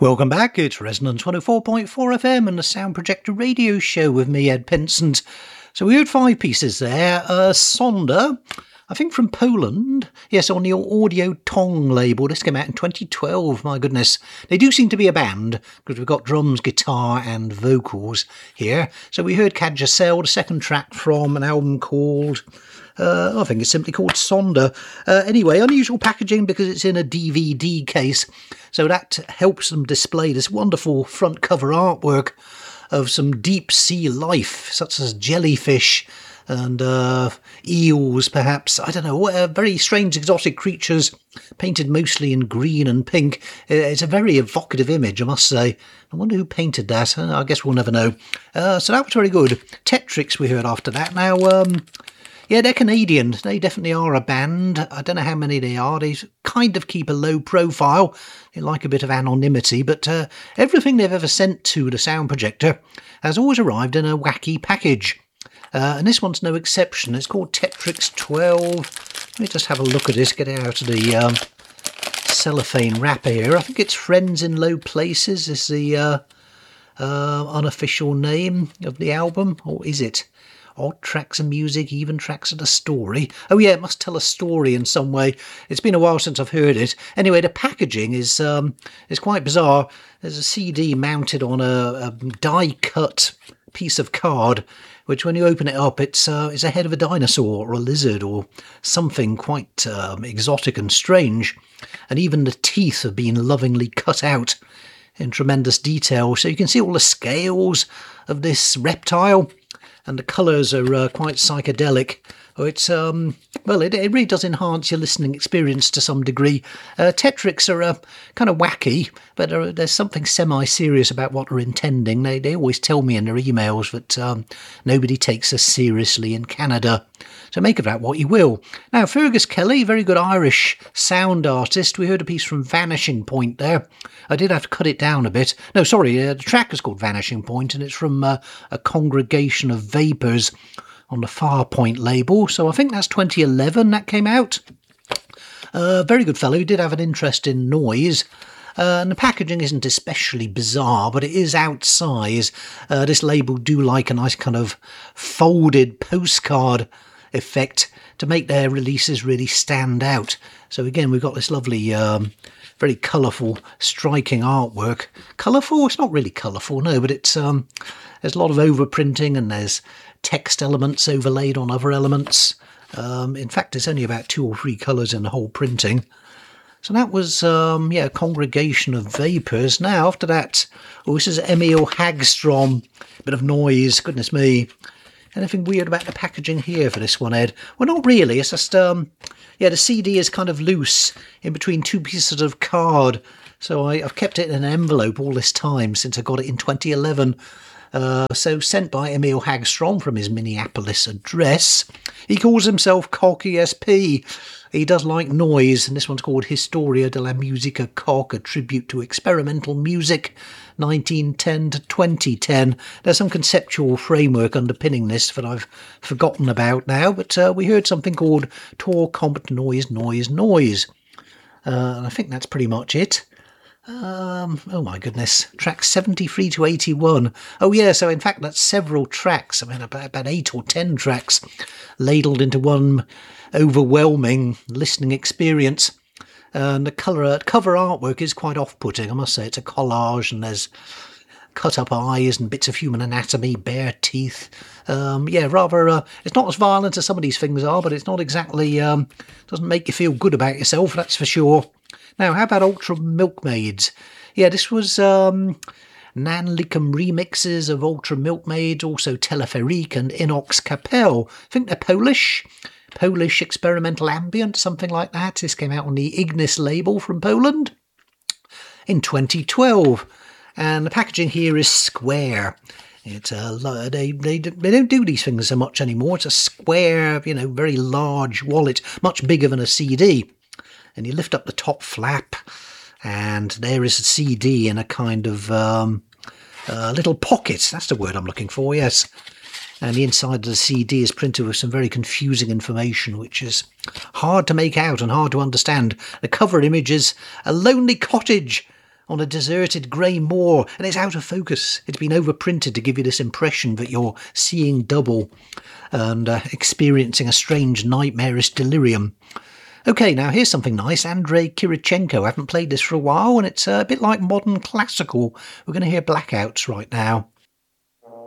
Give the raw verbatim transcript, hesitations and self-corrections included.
Welcome back, it's Resonance one oh four point four F M and the Sound Projector radio show with me, Ed Pinsent. So we heard five pieces there. Uh, Sonder, I think from Poland. Yes, on the Audio Tong label. This came out in twenty twelve, my goodness. They do seem to be a band, because we've got drums, guitar and vocals here. So we heard Cadjacel, the second track from an album called... Uh, I think it's simply called Sonder. Uh, anyway, unusual packaging because it's in a D V D case, so that helps them display this wonderful front cover artwork of some deep sea life, such as jellyfish and uh, eels, perhaps. I don't know, uh, very strange exotic creatures, painted mostly in green and pink. It's a very evocative image, I must say. I wonder who painted that. I guess we'll never know. Uh, so that was very good. Tetrix we heard after that. Now, um... yeah, they're Canadian. They definitely are a band. I don't know how many they are. They kind of keep a low profile. They like a bit of anonymity, but uh, everything they've ever sent to the Sound Projector has always arrived in a wacky package. Uh, and this one's no exception. It's called Tetrix twelve. Let me just have a look at this, get it out of the um, cellophane wrapper here. I think it's Friends in Low Places is the uh, uh, unofficial name of the album, or is it? Odd tracks of music, even tracks of a story. Oh yeah, it must tell a story in some way. It's been a while since I've heard it. Anyway, the packaging is um, is quite bizarre. There's a C D mounted on a, a die-cut piece of card, which when you open it up, it's uh, it's a head of a dinosaur or a lizard or something quite um, exotic and strange. And even the teeth have been lovingly cut out in tremendous detail. So you can see all the scales of this reptile. And the colours are uh, quite psychedelic. Oh, it's um, well, it, it really does enhance your listening experience to some degree. Uh, Tetrix are uh, kind of wacky, but uh, there's something semi-serious about what they're intending. They they always tell me in their emails that um, nobody takes us seriously in Canada. So make of that what you will. Now, Fergus Kelly, very good Irish sound artist. We heard a piece from Vanishing Point there. I did have to cut it down a bit. No, sorry, uh, the track is called Vanishing Point, and it's from uh, a congregation of vapours on the Farpoint label. So I think that's twenty eleven that came out. Uh, very good fellow. He did have an interest in noise. Uh, and the packaging isn't especially bizarre, but it is outsize. Uh, this label do like a nice kind of folded postcard effect to make their releases really stand out. So again, we've got this lovely, um, very colourful, striking artwork. Colourful? It's not really colourful, no, but it's um, there's a lot of overprinting and there's text elements overlaid on other elements. Um, in fact, there's only about two or three colours in the whole printing. So that was, um, yeah, a congregation of vapours. Now, after that, oh, this is Emil Hagstrom. Bit of noise, goodness me. Anything weird about the packaging here for this one, Ed? Well, not really. It's just, um, yeah, the C D is kind of loose in between two pieces of card. So I, I've kept it in an envelope all this time since I got it in twenty eleven. Uh, so sent by Emil Hagstrom from his Minneapolis address. He calls himself Cock E S P. He does like noise, and this one's called Historia de la Musica Cock, a tribute to experimental music, nineteen ten to twenty ten. There's some conceptual framework underpinning this that I've forgotten about now, but uh, we heard something called Tor Comp Noise, Noise, Noise. Uh, and I think that's pretty much it. Um, oh my goodness, tracks seventy-three to eighty-one. Oh yeah, so in fact that's several tracks, I mean about, about eight or ten tracks ladled into one overwhelming listening experience. And the colour, cover artwork is quite off-putting, I must say. It's a collage and there's cut-up eyes and bits of human anatomy, bare teeth. Um, yeah, rather, uh, it's not as violent as some of these things are, but it's not exactly, um, doesn't make you feel good about yourself, that's for sure. Now, how about Ultra Milkmaids? Yeah, this was um, Nan Lickum remixes of Ultra Milkmaids, also Teleferique and Inox Capel. I think they're Polish. Polish experimental ambient, something like that. This came out on the Ignis label from Poland in twenty twelve. And the packaging here is square. It's a, they, they, they don't do these things so much anymore. It's a square, you know, very large wallet, much bigger than a C D. And you lift up the top flap, and there is a C D in a kind of um, uh, little pocket. That's the word I'm looking for, yes. And the inside of the C D is printed with some very confusing information, which is hard to make out and hard to understand. The cover image is a lonely cottage on a deserted grey moor, and it's out of focus. It's been overprinted to give you this impression that you're seeing double and uh, experiencing a strange nightmarish delirium. OK, now here's something nice. Andrei Kirichenko. I haven't played this for a while, and it's a bit like modern classical. We're going to hear Blackouts right now.